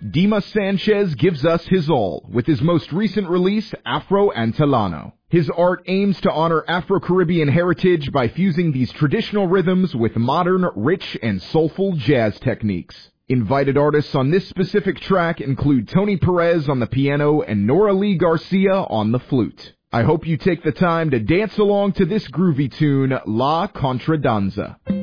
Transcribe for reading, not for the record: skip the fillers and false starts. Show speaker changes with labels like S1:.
S1: Dimas Sanchez gives us his all with his most recent release, Afro Antillano. His art aims to honor Afro-Caribbean heritage by fusing these traditional rhythms with modern, rich, and soulful jazz techniques. Invited artists on this specific track include Tony Perez on the piano and Nora Lee Garcia on the flute. I hope you take the time to dance along to this groovy tune, La Contradanza.